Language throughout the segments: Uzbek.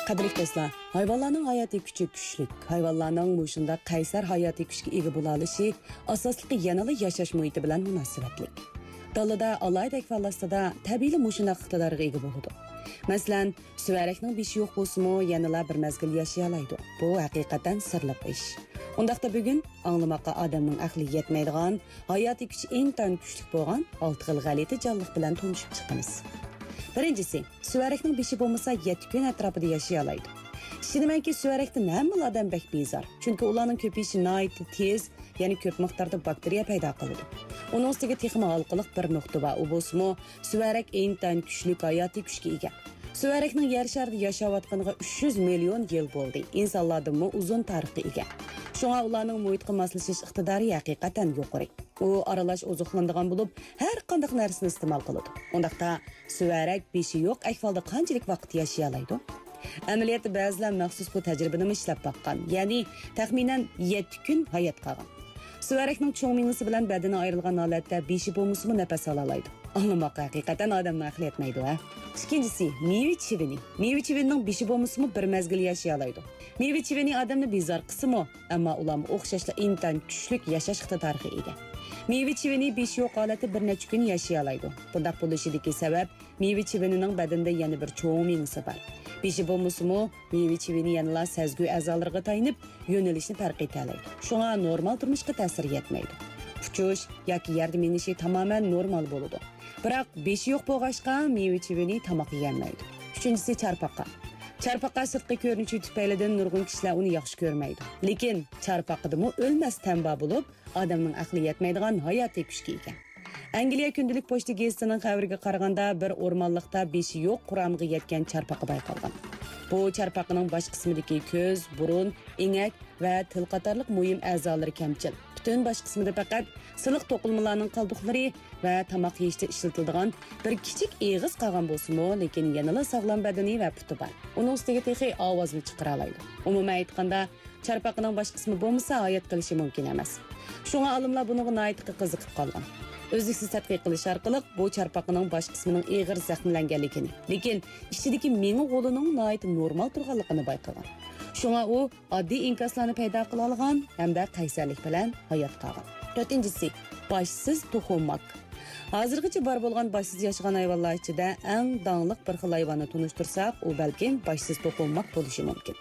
Qadrli do'stlar, hayvonlarning hayotiy kuchi kuchli. Hayvonlarning mushunda qaysar hayotiy kuchga ega bo'la olishi asosligi yanada yashash muhiti bilan munosabatli. Dalada alaydek fallasida tabiiy mushunda iqtidoriga ega bo'ladi. Masalan, suvarakning beshi yo'q bo'lsa-mu, yanada bir mazgil yashay oladi. Bu haqiqatan sirli ish. Undaqda bugun anglamoqqa odamning aqli yetmaydigan, hayotiy kuchi intan kuchli bo'lgan 6 xil g'alati jonliq bilan tanishib chiqamiz. Birinchisi, suvarakning beshi bo'lmasa 7 kun atrofida yashay oladi. Ishonamanki, suvarakdan hamma odam bek bezor. Chunki ularning ko'payishi nihoyat tez, ya'ni ko'p miqdorda bakteriya paydo qiladi. Uning ustiga texnik halqiliq bir nuqta bor. U bo'lsa-mu, suvarak intan kuchli hayotiy kuchga ega. Suvarakning yer sharida yashayotganiga 300 million yil bo'ldi. Insonlardan uzun tarixga ega. Shunga ularning muhitga moslashish iqtidori haqiqatan yuqori. U aralash oziqlanadigan bo'lib, har qanday narsani iste'mol qiladi. Undaqda suvarak beshi yo'q ahvolda qanchalik vaqt yashay oladi? Amaliyotda ba'zilar maxsus bu tajribani ishlab baqqan, ya'ni taxminan 7 kun hayot qolgan. Suvarakning cho'ng mingisi bilan badani ayrilgan holatda beshi bo'lmasa-mu nafas ola oladi. Anlamoq haqiqatan odamni aqli yetmaydi, ha. Ikkinchisi, meva chivini. Meva chivinining beshi bo'lmasa-mu bir mazgil yashay oladi. Meva chivini odamni bezor qismi, ammo ular o'xshashla intan kuchli yashash iqtidoriga ega. Meva chivini beshi yo'q holatda bir necha kun yashay oladi. Bunday bo'lishidagi sabab meva chivinining badanda yana bir cho'ng mingisi bor. Beshi bo'lmasa-mu, meva chivini yanada sezgu a'zolariga tayinib, yo'nalishni farq eta oladi. Shunga normal turmushga ta'sir etmaydi. Uchish yoki yerda minishi tamoman normal bo'ladi. Biroq beshi yo'q bo'lg'achqa meva chivini tomoq yemaydi. Uchinchisi charpaqa. Charpaqa sirtqi ko'rinishi tufaylidan nurg'un kishilar uni yaxshi ko'rmaydi. Lekin charpaqadimi o'lmas tamba bo'lib, odamning aqli yetmaydigan hayotiy kuchga ega. Angliya kundalik pochta gazetining xabariga qaraganda bir o'rmonliqda beshi yo'q quramga yetgan charpaqa bayqalgan. Bu charpaqaning bosh qismidagi ko'z, burun, inak va til qatorliq muhim a'zolari kamchil. Butun bosh qismida faqat siliq to'qilmalarning qoldiqlari va tomoq yeyishda ishlatiladigan bir kichik eg'iz qolgan bo'lsa-mu, lekin yanada sog'lom badani va puti bor. Uning ustiga texi ovozni chiqara oladi. Umuman aytganda, charpaqaning bosh qismi bo'lmasa hayot qilishi mumkin emas. Shunga olimlar buni nihoyat qiziqib qolgan. O'zliksiz tadqiq qilish orqali bu charpaqaning bosh qismining eg'ir zaxmlanganligini, lekin ichidagi mengi g'olining nihoyat normal turganligini bayqagan. Shunga u oddiy inkaslarni paydo qila olgan hamda qaysarlik bilan hayot qolgan. To'rtinchisi, boshsiz to'xumak. Hozirgacha bor bo'lgan boshsiz yashagan hayvonlar ichida eng dangliq bir xil hayvonni tunishtirsak, u balkim boshsiz to'xumak bo'lishi mumkin.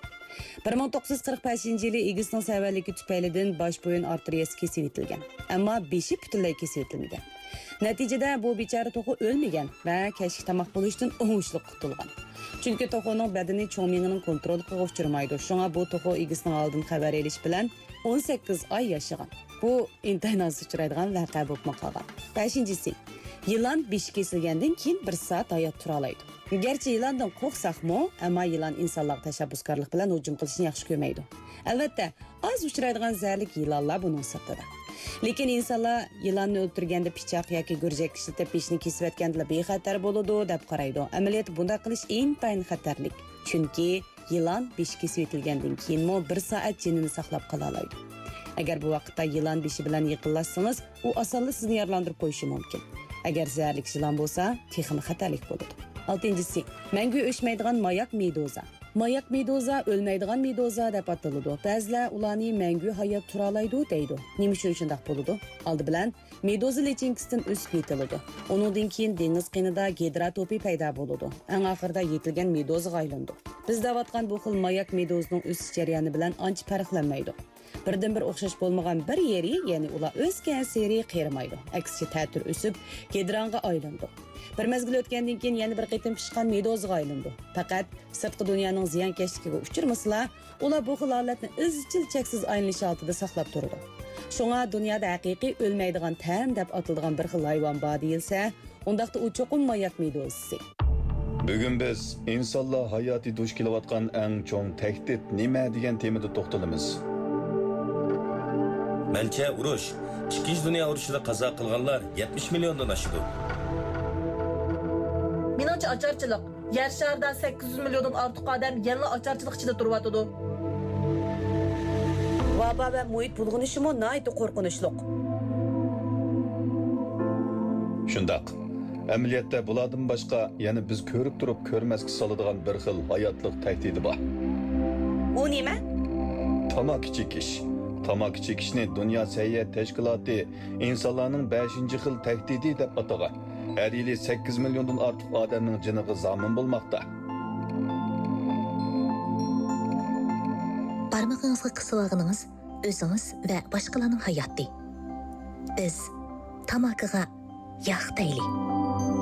1945-yili egisning savaligi tufaylidan bosh bo'yin arteriyasi kesib etilgan, ammo beshi butunlay kesib etilmagan. Natijada bu bechora to'xu o'lmagan va kashik tomoq bo'lishdan o'ngishli qutulgan. Chunki to'xuning badani cho'ng mingining kontroliga uchirmaydi. Shunga bu to'xu egisning oldin xabar elish bilan 18 oy yashagan. Bu intayin oz uchraydigan voqea bo'lib qolgan. 5-si, yilon beshi kesilgandan keyin 1 soat hayot tura oladi. Gerçi yılandan qo'rqsaqmi, ammo yılan insonlar tashabbuskorlik bilan hujum qilishni yaxshi ko'rmaydi. Albatta, az uchraydigan zarlik yılanlar buning sirtida. Lekin insonlar yılanni o'ltirganda pichoq yoki gurjak ishlatib peshni kesib o'tganda bexatar bo'ladi deb qaraydi. Amaliyot bunday qilish intayin xatarli. Chunki yılan beshi kesib etilgandan keyin 1 soat jinini saqlab qola oladi. Agar bu vaqtda yılan beshi bilan yaqinlashsangiz, u osonlikla sizni yaralantirib qo'yishi mumkin. Agar zarlik yılan bo'lsa, texnik xatarlik bo'ladi. 6-si, mangu o'chmaydigan mayak meduza. Mayak meduza o'lmaydigan meduza deb ataladi. Ba'zilar ularni mangu hayot tura oladi deydi. Nima uchun shunday bo'ladi? Oldi bilan meduza lechinkasidan o'sib yetiladi. Undan keyin dengiz qinida gidrotopi paydo bo'ladi. Eng oxirida yetilgan meduzaga aylandi. Biz davatgan bu xil mayak meduzaning o'sish jarayoni bilan ancha farqlanmaydi. Birdan bir o'xshash bo'lmagan bir yeri, ya'ni ular o'sgan seri qerimaydi. Aksicha ta'tir o'sib, gidronga aylandi. Bir mezgil o'tgandan keyin yana bir qitim pishgan meduzaga aylandi. Faqat sirtqi dunyoning ziyonkashligiga uchirmaslar, ular bu xil holatni izchil cheksiz aynilish altida saqlab turadi. Shunga dunyoda haqiqiy o'lmaydigan tan deb atiladigan bir xil hayvon bor deyilsa, undaqda u cho'qim mayak meduzasi. Bugun biz insonlar hayotiy duch kelayotgan eng cho'ng tahdid nima degan temada to'xtalamiz. Mencha urush, Ikkinchi dunyo urushida qazo qilganlar 70 milliondan oshdi. Menimcha ocharchilik. Yer sharida 800 milliondan ortiq odam yana ocharchilik ichida turyapti. Vaba va muhit bulg'unishimi nihoyat qo'rqinchli. Shundoq. Əməliyyatda bulardan başqa, yəni biz ko'rib turib ko'rmasga soladigan bir xil hayotlik tahdidi bor. U nima? Tamaki chekish. Tamaki chekishni Dunyo Səhiyyə Təşkilatı insonlarning 5-ci xil tahdidi deb atagan. Her yili 8 milyondan ortiq odamning jiniga zomin bo'lmoqda. Barmog'ingizga qisib olganingiz o'zingiz va boshqalarning hayoti. Biz tamakiga yo'q deylik.